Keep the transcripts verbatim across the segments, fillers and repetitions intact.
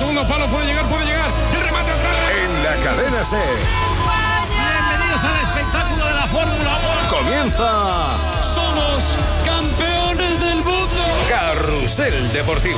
segundo palo, puede llegar, puede llegar. El remate atrás. En la cadena SER. Bienvenidos al espectáculo de la Fórmula uno. Comienza. Somos campeones del mundo. Carrusel Deportivo.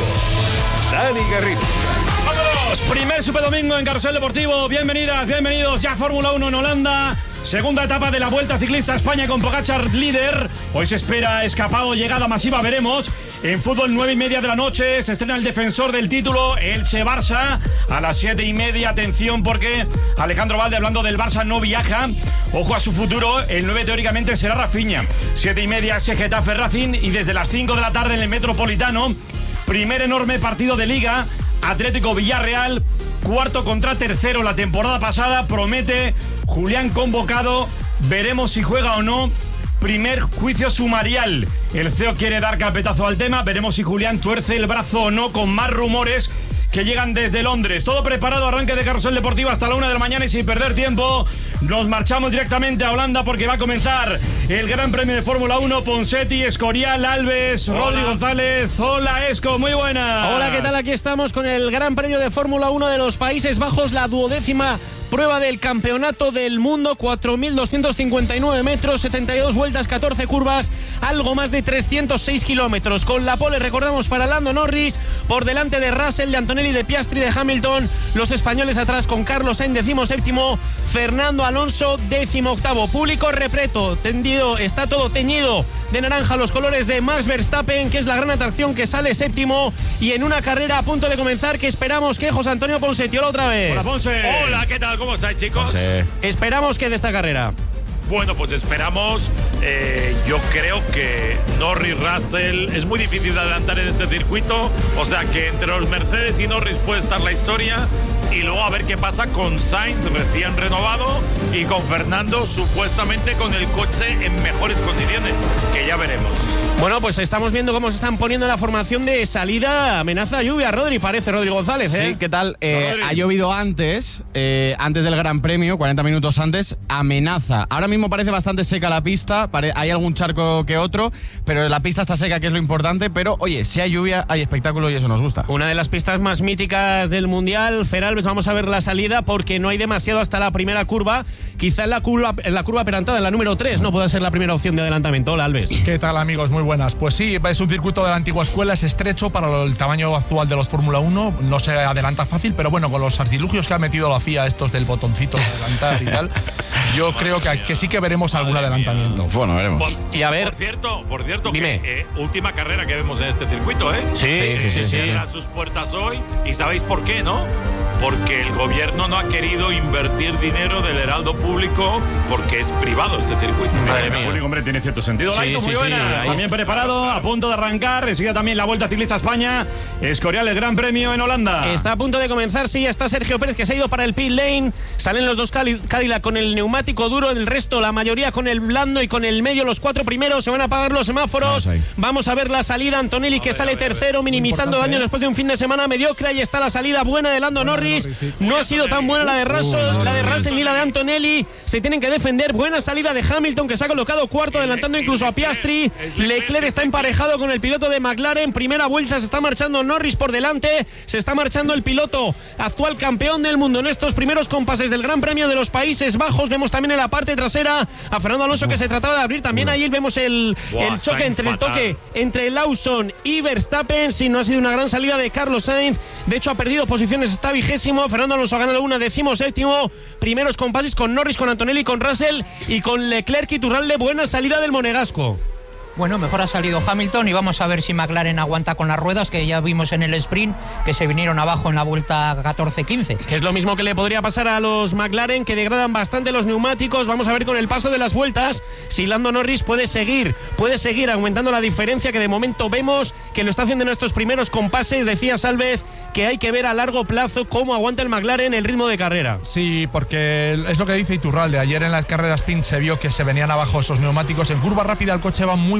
Dani Garrido. ¡Vámonos! Primer Superdomingo en Carrusel Deportivo. Bienvenidas, bienvenidos. Ya Fórmula uno en Holanda. Segunda etapa de la Vuelta Ciclista a España con Pogačar líder. Hoy se espera escapado, llegada masiva, veremos. En fútbol, nueve y media de la noche, se estrena el defensor del título, Elche-Barça. A las siete y media, atención, porque Alejandro Valde, hablando del Barça, no viaja. Ojo a su futuro, el nueve teóricamente será Rafinha. Siete y media, ese Getafe Racing. Y desde las cinco de la tarde en el Metropolitano, primer enorme partido de Liga, Atlético Villarreal. Cuarto contra tercero la temporada pasada, promete. Julián convocado, veremos si juega o no. Primer juicio sumarial. El C E O quiere dar carpetazo al tema, veremos si Julián tuerce el brazo o no, con más rumores que llegan desde Londres. Todo preparado, arranque de Carrusel Deportivo hasta la una de la mañana y sin perder tiempo nos marchamos directamente a Holanda porque va a comenzar el Gran Premio de Fórmula uno. Ponseti, Escorial, Alves, Hola. Rodri González. Hola, Esco, muy buena. Hola, ¿qué tal? Aquí estamos con el Gran Premio de Fórmula uno de los Países Bajos, la duodécima prueba del Campeonato del Mundo, cuatro mil doscientos cincuenta y nueve metros, setenta y dos vueltas, catorce curvas, algo más de trescientos seis kilómetros. Con la pole, recordamos, para Lando Norris, por delante de Russell, de Antonelli, de Piastri, de Hamilton, los españoles atrás con Carlos Sainz, decimoséptimo, Fernando Alonso, décimo octavo. Público repleto, tendido, está todo teñido de naranja, los colores de Max Verstappen, que es la gran atracción, que sale séptimo, y en una carrera a punto de comenzar que esperamos que José Antonio Ponseti, hola otra vez. Hola, Ponce. Hola, ¿qué tal? ¿Cómo estáis, chicos? Sí. Esperamos que de esta carrera. Bueno, pues esperamos. Eh, yo creo que Norris, Russell, es muy difícil de adelantar en este circuito. O sea que entre los Mercedes y Norris puede estar la historia. Y luego a ver qué pasa con Sainz recién renovado y con Fernando supuestamente con el coche en mejores condiciones, que ya veremos. Bueno, pues estamos viendo cómo se están poniendo la formación de salida. Amenaza lluvia, Rodri, parece, Rodri González, ¿eh? Sí, ¿qué tal? Eh, ha llovido antes, eh, antes del Gran Premio, cuarenta minutos antes, amenaza. Ahora mismo parece bastante seca la pista, pare- hay algún charco que otro, pero la pista está seca, que es lo importante. Pero, oye, si hay lluvia, hay espectáculo y eso nos gusta. Una de las pistas más míticas del Mundial, Feralbes, vamos a ver la salida porque no hay demasiado hasta la primera curva. Quizá en la curva, en la curva perantada, en la número tres, no puede ser la primera opción de adelantamiento. Hola, Alves. ¿Qué tal, amigos? Muy buenas. Pues sí, es un circuito de la antigua escuela, es estrecho para el tamaño actual de los Fórmula uno, no se adelanta fácil, pero bueno, con los artilugios que ha metido la F I A, estos del botoncito de adelantar y tal, yo creo que, que sí que veremos algún adelantamiento. Bueno, veremos. Por, y a ver, por cierto, por cierto dime. que eh, última carrera que vemos en este circuito, ¿eh? Sí, sí, sí, sí, sí, Cierra sí. sus puertas hoy y ¿sabéis por qué, no? Porque el gobierno no ha querido invertir dinero del heraldo público porque es privado este circuito. Madre mía. El público, hombre, tiene cierto sentido. Sí, Laito, sí, muy sí, buena. ahí También está. preparado, a punto de arrancar. Enseguida también la Vuelta Ciclista a España. Escorial, el Gran Premio en Holanda. Está a punto de comenzar, sí, está Sergio Pérez, que se ha ido para el pit lane. Salen los dos Cali- Cadillac con el neumático duro, el resto, la mayoría con el blando y con el medio. Los cuatro primeros se van a apagar los semáforos. Vamos, Vamos a ver la salida. Antonelli, que ver, sale a ver, a ver. tercero, minimizando daños después de un fin de semana mediocre. Ahí está la salida buena de Lando Norris. Norris, sí. No ha sido tan buena la de Russell, la de Russell ni la de Antonelli. Se tienen que defender. Buena salida de Hamilton, que se ha colocado cuarto, adelantando incluso a Piastri. Leclerc está emparejado con el piloto de McLaren. Primera vuelta, se está marchando Norris por delante. Se está marchando el piloto actual campeón del mundo en estos primeros compases del Gran Premio de los Países Bajos. Vemos también en la parte trasera a Fernando Alonso, que se trataba de abrir. También ahí vemos el, Buah, el choque Sainz entre el fatal. toque entre Lawson y Verstappen. Si no ha sido una gran salida de Carlos Sainz, de hecho ha perdido posiciones, está vigésimo. Fernando Alonso ha ganado una, decimoséptimo. Primeros compases con Norris, con Antonelli, con Russell y con Leclerc y Turralde. Buena salida del monegasco. Bueno, mejor ha salido Hamilton y vamos a ver si McLaren aguanta con las ruedas, que ya vimos en el sprint que se vinieron abajo en la vuelta catorce quince. Que es lo mismo que le podría pasar a los McLaren, que degradan bastante los neumáticos. Vamos a ver con el paso de las vueltas si Lando Norris puede seguir, puede seguir aumentando la diferencia, que de momento vemos que lo está haciendo en estos primeros compases. Decía Salves que hay que ver a largo plazo cómo aguanta el McLaren el ritmo de carrera. Sí, porque es lo que dice Iturralde. Ayer en las carreras sprint se vio que se venían abajo esos neumáticos. En curva rápida el coche va muy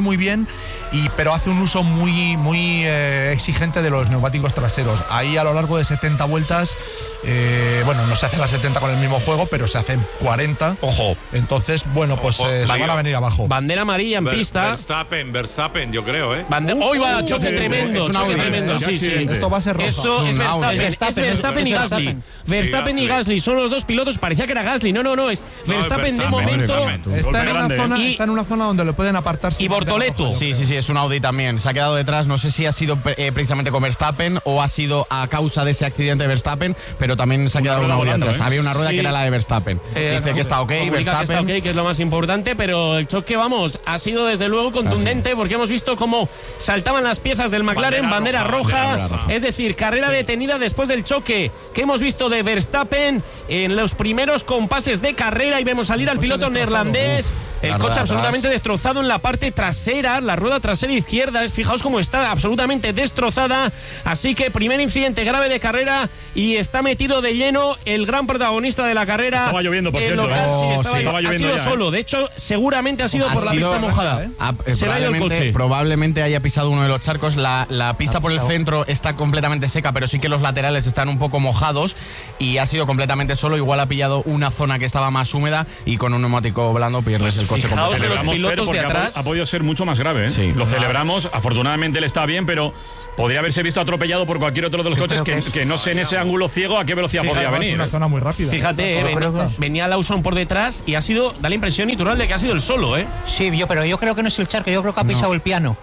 muy bien, y, pero hace un uso muy, muy eh, exigente de los neumáticos traseros. Ahí a lo largo de setenta vueltas, eh, bueno, no se hacen las setenta con el mismo juego, pero se hacen cuarenta. Ojo. Entonces, bueno, pues Ojo, eh, se vaya. van a venir abajo. Bandera amarilla en Ver- pista. Verstappen, Verstappen, yo creo, ¿eh? Bande- Hoy va choque sí, tremendo, es un choque Audi, tremendo, qué sí, sí. accidente. Esto va a ser roja. Esto es un Audi. Verstappen, es Verstappen, Verstappen y es Gasly. Verstappen. Verstappen y Gasly. Gasly son los dos pilotos. Parecía que era Gasly. No, no, no, es No, Verstappen de Verstappen, momento. Verstappen. Está en, una grande, zona, ¿eh? está en una zona donde le pueden apartar. sin Y bandera Bortoleto. roja, yo Sí, creo. sí, sí, es un Audi también. Se ha quedado detrás, no sé si ha sido eh, precisamente con Verstappen o ha sido a causa de ese accidente de Verstappen, pero también se ha Una quedado un rueda Audi volando, atrás. ¿eh? Había una rueda Sí. que era la de Verstappen. Eh, Dice que está ok, comunica Verstappen. que está ok, que es lo más importante, pero el choque, vamos, ha sido desde luego contundente porque hemos visto cómo saltaban las piezas del McLaren, bandera, Bandera roja, roja, bandera roja. es decir, carrera detenida después del choque que hemos visto de Verstappen en los primeros compases de carrera y vemos salir al piloto neerlandés, el la coche rueda absolutamente atrás. destrozado en la parte trasera, la rueda trasera izquierda, fijaos cómo está absolutamente destrozada, así que primer incidente grave de carrera y está metido de lleno el gran protagonista de la carrera. Estaba lloviendo, por el cierto, local, ¿eh? sí, Oh, estaba, sí. Estaba ha lloviendo sido ya, ¿eh? solo, de hecho seguramente ha sido Ha por la sido- pista mojada. Ah, eh, Se le ha ido el probablemente, coche. probablemente haya pisado uno de los charcos. La, la pista por el centro está completamente seca, pero sí que los laterales están un poco mojados y ha sido completamente solo. Igual ha pillado una zona que estaba más húmeda y con un neumático blando pierdes el coche fijaos completamente. en los Celebramos, pilotos Fer, porque de ha po- atrás. Ha, podido ser mucho más grave, ¿eh? Sí. Lo celebramos. Afortunadamente él está bien, pero podría haberse visto atropellado por cualquier otro de los coches que, que no sé en ese ángulo ciego a qué velocidad Fíjate, podría Es venir. una zona muy rápida. Fíjate, eh, ven- venía Lawson por detrás y ha sido, da la impresión natural de que ha sido el solo, ¿eh? Sí, yo, pero yo creo que no es el charco, yo creo que ha pisado el piano.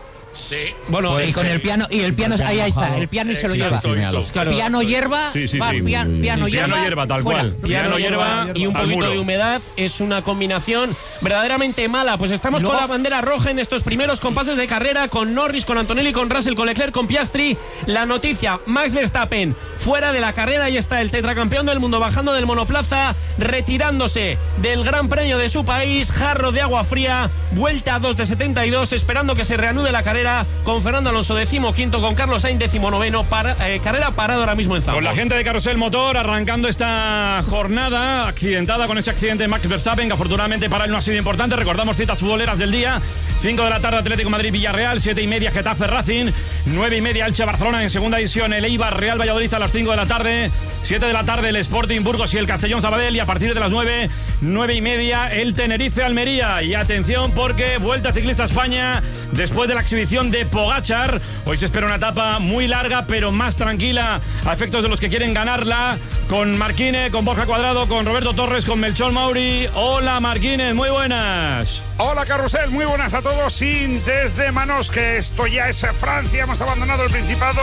Bueno, y con el piano, y el piano, ahí, ahí está, el piano y se lo lleva. Sí, míralo. claro. Piano hierba, Sí, sí, va, sí. pian- piano Sí, hierba, piano hierba, tal fuera. cual. Piano hierba y un al poquito muro. de humedad es una combinación verdaderamente mala. Pues estamos Luego- con la bandera roja en estos primeros compases de carrera con Norris, con Antonelli, con Russell, con Leclerc, con Piastri. La noticia, Max Verstappen fuera de la carrera. Ahí está el tetracampeón del mundo bajando del monoplaza, retirándose del Gran Premio de su país. Jarro de agua fría, vuelta dos de setenta y dos, esperando que se reanude la carrera con Fernando Alonso decimoquinto, con Carlos Sainz decimonoveno. Para, eh, carrera parada ahora mismo en Zandvoort. Con la gente de Carrusel Motor arrancando esta jornada accidentada con ese accidente de Max Verstappen, que afortunadamente para él no ha sido importante. Recordamos citas futboleras del día: cinco de la tarde Atlético Madrid Villarreal, siete y media Getafe Racing, nueve y media Elche Barcelona en segunda división, el Eibar Real Valladolid a las cinco de la tarde, siete de la tarde el Sporting Burgos y el Castellón Sabadell, y a partir de las nueve, nueve y media el Tenerife Almería. Y atención porque Vuelta Ciclista España después de la exhibición de Pogačar. Hoy se espera una etapa muy larga pero más tranquila a efectos de los que quieren ganarla, con Marquínez, con Borja Cuadrado, con Roberto Torres, con Melchor Mauri. Hola Marquínez, muy buenas. Hola Carrusel, muy buenas a todos. Sí, desde Manos, que esto ya es Francia, hemos abandonado el Principado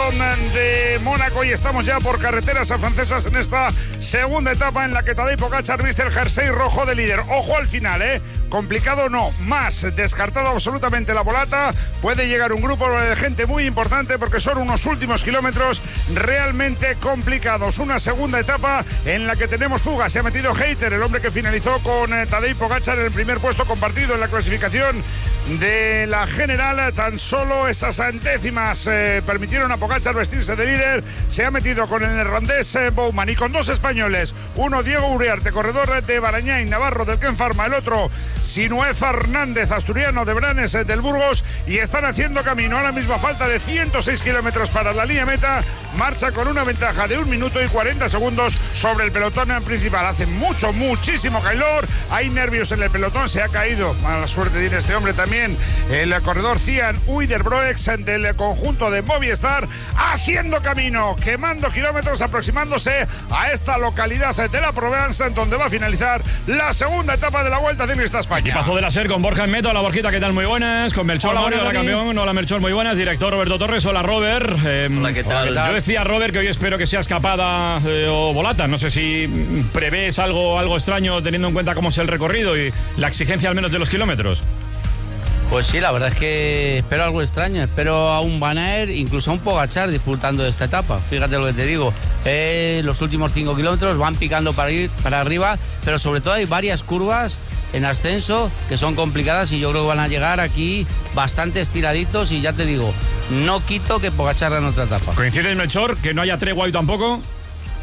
de Mónaco y estamos ya por carreteras francesas en esta segunda etapa en la que Tadej Pogačar viste el jersey rojo de líder. Ojo al final, ¿eh? Complicado no, más descartado absolutamente la volata. Puede llegar un grupo de gente muy importante porque son unos últimos kilómetros realmente complicados. Una segunda etapa en la que tenemos fuga. Se ha metido Hayter, el hombre que finalizó con eh, Tadej Pogačar en el primer puesto compartido en la clasificación de la general. Tan solo esas décimas eh, permitieron a Pogačar vestirse de líder. Se ha metido con el neerlandés eh, Bouwman y con dos españoles. Uno Diego Uriarte, corredor de Barañáin, Navarro del Ken Pharma. El otro Sinué Fernández, asturiano de Branes eh, del Burgos. Y están haciendo camino. Ahora mismo a falta de ciento seis kilómetros para la línea meta. Marcha con una ventaja de un minuto y cuarenta segundos sobre el pelotón principal. Hace mucho, muchísimo calor. Hay nervios en el pelotón. Se ha caído, mala suerte tiene este hombre también, el corredor Cian Uiderbroex del conjunto de Movistar, haciendo camino, quemando kilómetros, aproximándose a esta localidad de la Provence, en donde va a finalizar la segunda etapa de la Vuelta Ciclista España. Equipazo de la SER con Borja Enmeto. Hola Borjita, ¿qué tal? Muy buenas. Con Melchor Hola, Mauri, hola buenas, campeón. Hola Melchor, muy buenas. Director Roberto Torres, hola Robert. Eh, Hola, ¿qué tal? Yo decía Robert que hoy espero que sea escapada eh, o volata. No sé si mm, prevés algo, algo extraño teniendo en cuenta cómo es el recorrido y la exigencia al menos de los kilómetros. Pues sí, la verdad es que espero algo extraño. Espero a un Van Aert, incluso a un Pogačar disfrutando de esta etapa. Fíjate lo que te digo. Eh, los últimos cinco kilómetros van picando para, ir, para arriba, pero sobre todo hay varias curvas en ascenso que son complicadas y yo creo que van a llegar aquí bastante estiraditos y ya te digo, no quito que Pogačar gane otra etapa. ¿Coincides, Melchor, que no haya tregua hoy tampoco?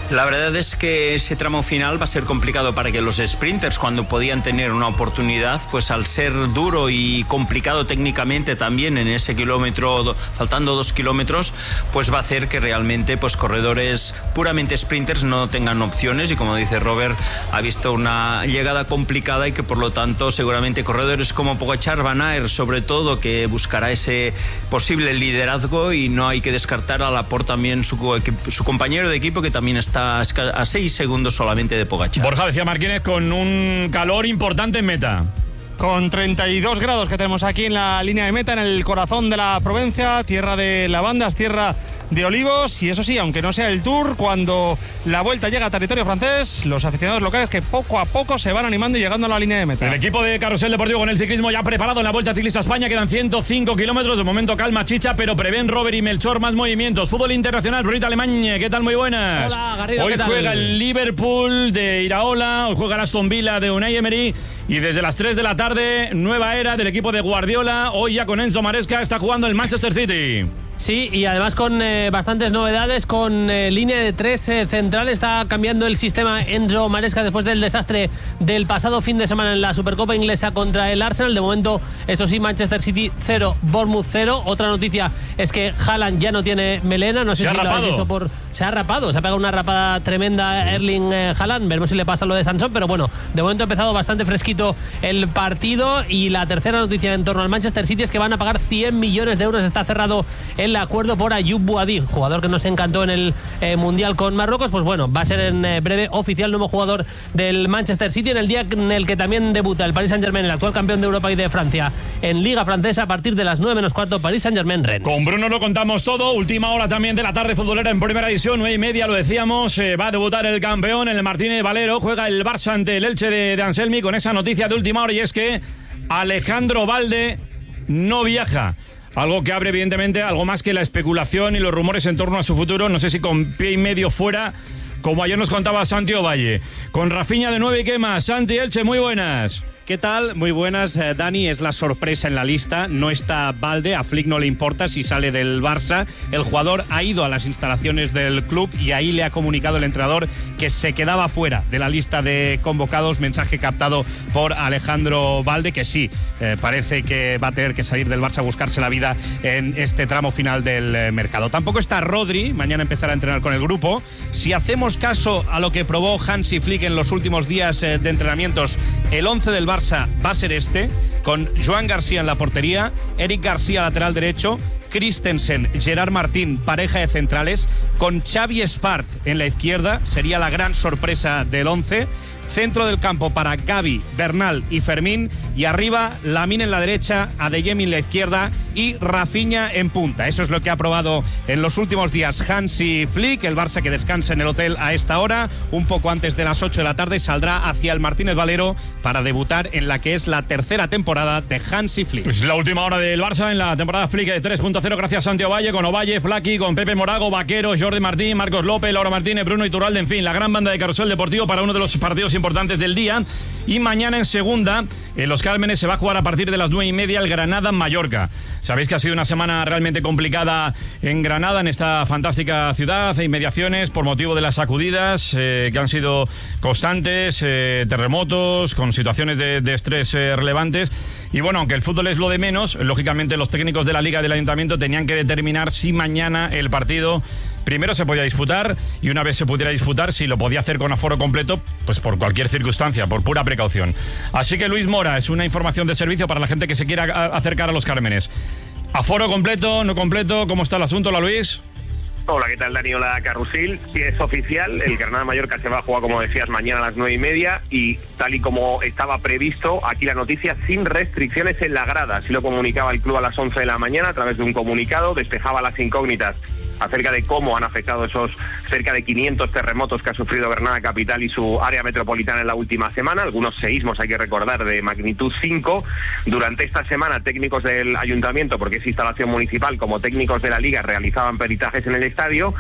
La verdad es que ese tramo final va a ser complicado para que los sprinters, cuando podían tener una oportunidad, pues al ser duro y complicado técnicamente también en ese kilómetro, faltando dos kilómetros, pues va a hacer que realmente pues corredores puramente sprinters no tengan opciones, y como dice Robert, ha visto una llegada complicada y que por lo tanto seguramente corredores como Pogačar, Van Aert sobre todo, que buscará ese posible liderazgo, y no hay que descartar a Laporte también, su, su compañero de equipo, que también está a seis segundos solamente de Pogačar. Borja, decía Martínez, con un calor importante en meta. Con treinta y dos grados que tenemos aquí en la línea de meta, en el corazón de la Provenza, tierra de lavandas, tierra de olivos, y eso sí, aunque no sea el Tour, cuando la Vuelta llega a territorio francés, los aficionados locales que poco a poco se van animando y llegando a la línea de meta. El equipo de Carrusel Deportivo con el ciclismo ya preparado en la Vuelta Ciclista España, quedan ciento cinco kilómetros, de momento calma chicha, pero prevén Robert y Melchor más movimientos. Fútbol internacional, Brunita Alemania, ¿qué tal? Muy buenas. Hola, Garrido, hoy ¿qué tal? Juega el Liverpool de Iraola, hoy juega el Aston Villa de Unai Emery, y desde las tres de la tarde, nueva era del equipo de Guardiola, hoy ya con Enzo Maresca, está jugando el Manchester City. Sí, y además con eh, bastantes novedades, con eh, línea de tres eh, central. Está cambiando el sistema Enzo Maresca después del desastre del pasado fin de semana en la Supercopa Inglesa contra el Arsenal. De momento, eso sí, Manchester City cero, Bournemouth cero. Otra noticia es que Haaland ya no tiene melena. No sé se si ha lo habéis visto por... Se ha rapado, se ha pegado una rapada tremenda Erling eh, Haaland. Veremos si le pasa lo de Sansón, pero bueno, de momento ha empezado bastante fresquito el partido. Y la tercera noticia en torno al Manchester City es que van a pagar cien millones de euros. Está cerrado el acuerdo por Ayoub Boadi, jugador que nos encantó en el eh, Mundial con Marruecos. Pues bueno, va a ser en eh, breve oficial nuevo jugador del Manchester City, en el día en el que también debuta el Paris Saint-Germain, el actual campeón de Europa y de Francia, en Liga Francesa a partir de las nueve menos cuarto, Paris Saint-Germain Rennes. Con Bruno lo contamos todo. Última hora también de la tarde futbolera en primera edición, nueve y media, lo decíamos, eh, va a debutar el campeón en el Martínez Valero, juega el Barça ante el Elche de, de Anselmi, con esa noticia de última hora, y es que Alejandro Balde no viaja. Algo que abre, evidentemente, algo más que la especulación y los rumores en torno a su futuro. No sé si con pie y medio fuera, como ayer nos contaba Santi Ovalle. Con Rafinha de nueve, ¿y qué más? Santi, Elche, muy buenas. ¿Qué tal? Muy buenas, eh, Dani. Es la sorpresa en la lista. No está Balde, a Flick no le importa si sale del Barça. El jugador ha ido a las instalaciones del club y ahí le ha comunicado el entrenador que se quedaba fuera de la lista de convocados. Mensaje captado por Alejandro Balde, que sí, eh, parece que va a tener que salir del Barça a buscarse la vida en este tramo final del eh, mercado. Tampoco está Rodri, mañana empezará a entrenar con el grupo. Si hacemos caso a lo que probó Hansi Flick en los últimos días eh, de entrenamientos, el once del Barça va a ser este, con Joan García en la portería, Eric García lateral derecho, Christensen, Gerard Martín, pareja de centrales, con Xavi Espart en la izquierda, sería la gran sorpresa del once. Centro del campo para Gavi, Bernal y Fermín, y arriba Lamine en la derecha, Adeyemi en la izquierda y Rafinha en punta. Eso es lo que ha probado en los últimos días Hansi Flick. El Barça, que descansa en el hotel a esta hora, un poco antes de las ocho de la tarde, saldrá hacia el Martínez Valero para debutar en la que es la tercera temporada de Hansi Flick. Es la última hora del Barça en la temporada Flick de tres punto cero, gracias a Santi Ovalle, con Ovalle, Flaqui, con Pepe Morago, Vaquero, Jordi Martín, Marcos López, Laura Martínez, Bruno Iturralde, en fin, la gran banda de Carrusel Deportivo para uno de los partidos importantes del día. Y mañana en segunda, en Los Cármenes, se va a jugar a partir de las nueve y media el Granada-Mallorca. Sabéis que ha sido una semana realmente complicada en Granada, en esta fantástica ciudad e inmediaciones, por motivo de las sacudidas eh, que han sido constantes, eh, terremotos, con situaciones de, de estrés eh, relevantes. Y bueno, aunque el fútbol es lo de menos, lógicamente los técnicos de la Liga y del Ayuntamiento tenían que determinar si mañana el partido primero se podía disputar, y una vez se pudiera disputar, si lo podía hacer con aforo completo, pues por cualquier circunstancia, por pura precaución. Así que Luis Mora, es una información de servicio para la gente que se quiera acercar a Los Cármenes. ¿Aforo completo, no completo? ¿Cómo está el asunto, la Luis? Hola, ¿qué tal, Dani? Hola, Carrusel. Sí, es oficial, el Granada-Mallorca se va a jugar, como decías, mañana a las nueve y media, y tal y como estaba previsto, aquí la noticia, sin restricciones en la grada. Así lo comunicaba el club a las once de la mañana a través de un comunicado, despejaba las incógnitas acerca de cómo han afectado esos cerca de quinientos terremotos que ha sufrido Granada capital y su área metropolitana en la última semana, algunos seísmos, hay que recordar, de magnitud cinco. Durante esta semana, técnicos del ayuntamiento, porque es instalación municipal, como técnicos de la Liga, realizaban peritajes en el estadio,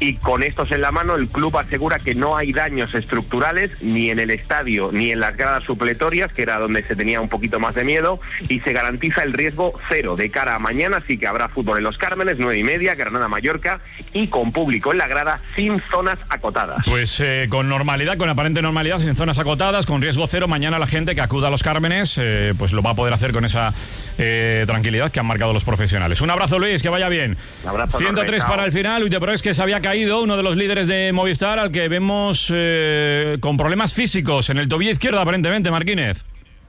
y con estos en la mano el club asegura que no hay daños estructurales ni en el estadio ni en las gradas supletorias, que era donde se tenía un poquito más de miedo, y se garantiza el riesgo cero de cara a mañana. Así que habrá fútbol en Los Cármenes, nueve y media, Granada-Mallorca, y con público en la grada, sin zonas acotadas. Pues eh, con normalidad, con aparente normalidad, sin zonas acotadas, con riesgo cero. Mañana la gente que acuda a Los Cármenes eh, pues lo va a poder hacer con esa eh, tranquilidad que han marcado los profesionales. Un abrazo, Luis, que vaya bien. Un abrazo, ciento tres para el final. Uiteproex, que se había caído, uno de los líderes de Movistar, al que vemos eh, con problemas físicos en el tobillo izquierdo, aparentemente, Marquínez.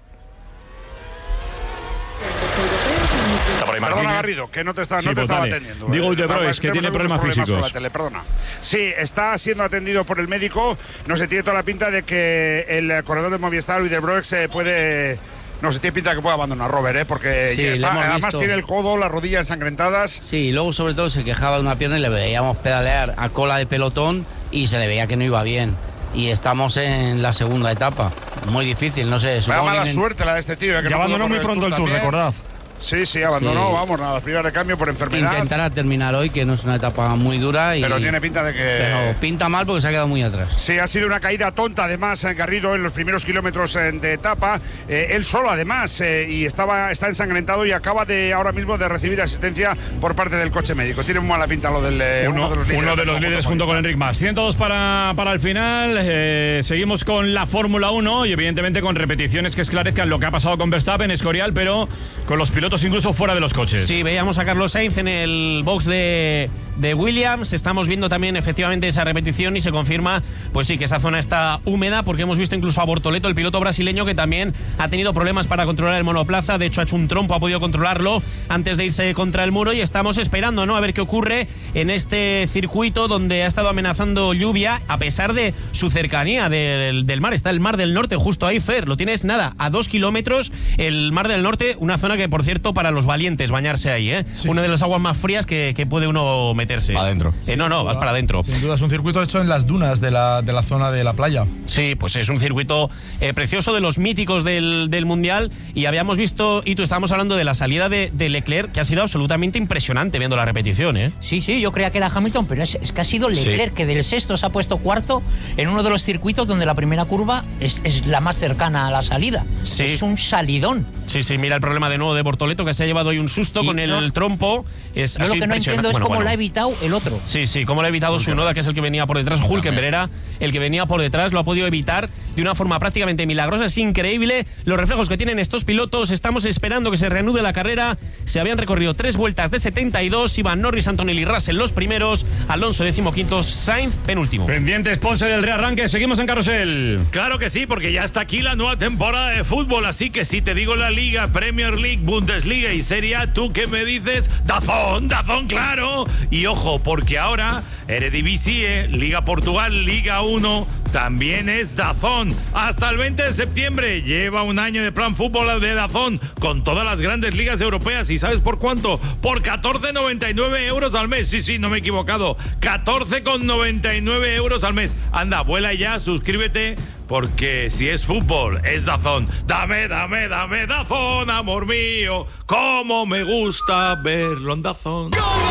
Perdona, Garrido, que no te, está, Sí, no te pues estaba dale. atendiendo. Digo eh. Uiteproex, que tiene problemas físicos. Con la tele, perdona. Sí, está siendo atendido por el médico. No se tiene toda la pinta de que el corredor de Movistar, Uiteproex, se puede... No se tiene pinta que pueda abandonar Robert, ¿eh? Porque Sí, ya le está, hemos además visto. tiene el codo, las rodillas ensangrentadas. Sí, y luego sobre todo se quejaba de una pierna y le veíamos pedalear a cola de pelotón y se le veía que no iba bien. Y estamos en la segunda etapa. Muy difícil, no sé. Vaya supongo mala que- suerte la de este tío. eh, que Ya no pudo abandonó muy correr pronto el Tour, también. recordad. Sí, sí, abandonó, Sí. vamos, nada, las primeras de cambio por enfermedad. Intentará terminar hoy, que no es una etapa muy dura. Y, Pero tiene pinta de que... Pero pinta mal porque se ha quedado muy atrás. Sí, ha sido una caída tonta, además, en Garrido en los primeros kilómetros eh, de etapa. Eh, él solo, además, eh, y estaba está ensangrentado y acaba de ahora mismo de recibir asistencia por parte del coche médico. Tiene muy mala pinta lo del eh, Uno, uno de los líderes, uno de los del líderes junto con Enric Mas. ciento dos para, para el final. Eh, seguimos con la Fórmula uno y evidentemente con repeticiones que esclarezcan lo que ha pasado con Verstappen, Escorial, pero con los pilotos incluso fuera de los coches. Sí, veíamos a Carlos Sainz en el box de, de Williams. Estamos viendo también efectivamente esa repetición y se confirma, pues sí, que esa zona está húmeda, porque hemos visto incluso a Bortoleto, el piloto brasileño, que también ha tenido problemas para controlar el monoplaza. De hecho, ha hecho un trompo, ha podido controlarlo antes de irse contra el muro, y estamos esperando, ¿no?, a ver qué ocurre en este circuito donde ha estado amenazando lluvia, a pesar de su cercanía del, del mar. Está el Mar del Norte justo ahí, Fer. Lo tienes, nada, a dos kilómetros, el Mar del Norte, una zona que, por cierto, para los valientes bañarse ahí, ¿eh? Sí. Una de las aguas más frías que, que puede uno meterse. Para adentro. Eh, no, no, vas para adentro. Sin duda, es un circuito hecho en las dunas de la, de la zona de la playa. Sí, pues es un circuito eh, precioso, de los míticos del, del Mundial. Y habíamos visto, y tú estábamos hablando de la salida de, de Leclerc, que ha sido absolutamente impresionante viendo la repetición, ¿eh? Sí, sí, yo creía que era Hamilton, pero es, es que ha sido Leclerc, sí, que del sexto se ha puesto cuarto en uno de los circuitos donde la primera curva es, es la más cercana a la salida. Sí. Es un salidón. Sí, sí, mira el problema de nuevo de Bortoleto, que se ha llevado hoy un susto y con el no, trompo. Es yo lo que no entiendo es bueno, cómo bueno. lo ha evitado el otro. Sí, sí, cómo lo ha evitado Tsunoda, que es el que venía por detrás. Hülkenberg era el que venía por detrás, lo ha podido evitar de una forma prácticamente milagrosa. Es increíble los reflejos que tienen estos pilotos. Estamos esperando que se reanude la carrera. Se habían recorrido tres vueltas de setenta y dos. Iban Norris, Antonelli y Russell los primeros. Alonso decimoquinto, Sainz penúltimo. Pendientes, Ponce del rearranque. Seguimos en Carrusel. Claro que sí, porque ya está aquí la nueva temporada de fútbol. Así que si te digo la Liga, Premier League, Bundesliga y Serie A, ¿tú qué me dices? ¡Dazón! ¡Dazón, claro! Y ojo, porque ahora Eredivisie, Liga Portugal, Liga uno, también es Dazón. Hasta el veinte de septiembre lleva un año de plan fútbol de Dazón con todas las grandes ligas europeas. ¿Y sabes por cuánto? Por catorce con noventa y nueve euros al mes. Sí, sí, no me he equivocado. catorce con noventa y nueve euros al mes. Anda, vuela ya, suscríbete, porque si es fútbol, es Dazón. Dame, dame, dame Dazón, amor mío. Cómo me gusta verlo en Dazón.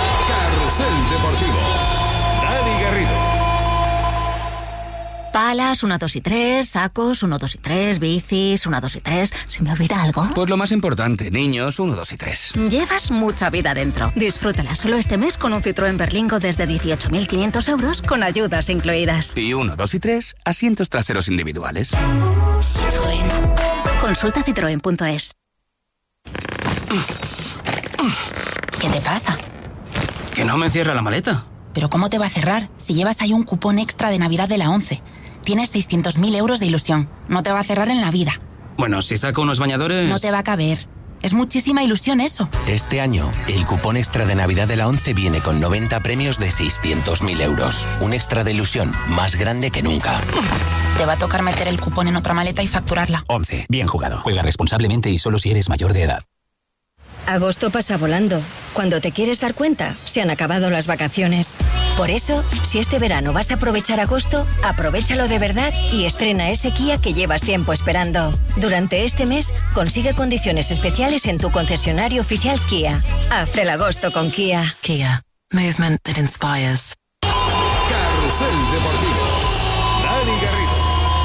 Carrusel Deportivo. Dani Garrido. Palas, uno, dos y tres, sacos, uno, dos y tres, bicis, uno, dos y tres. ¿Se me olvida algo? Pues lo más importante, niños, uno, dos y tres. Llevas mucha vida dentro. Disfrútala solo este mes con un Citroën Berlingo desde dieciocho mil quinientos euros con ayudas incluidas. Y uno, dos y tres, asientos traseros individuales. Citroën. Consulta citroen punto es. ¿Qué te pasa? Que no me cierra la maleta. ¿Pero cómo te va a cerrar si llevas ahí un cupón extra de Navidad de la ONCE? Tienes seiscientos mil euros de ilusión. No te va a cerrar en la vida. Bueno, si saco unos bañadores... No te va a caber. Es muchísima ilusión eso. Este año, el cupón extra de Navidad de la ONCE viene con noventa premios de seiscientos mil euros. Un extra de ilusión más grande que nunca. Te va a tocar meter el cupón en otra maleta y facturarla. ONCE. Bien jugado. Juega responsablemente y solo si eres mayor de edad. Agosto pasa volando. Cuando te quieres dar cuenta, se han acabado las vacaciones. Por eso, si este verano vas a aprovechar agosto, aprovéchalo de verdad y estrena ese Kia que llevas tiempo esperando. Durante este mes, consigue condiciones especiales en tu concesionario oficial Kia. Haz el agosto con Kia. Kia. Movement that inspires. Carrusel Deportivo. Dani Garrido.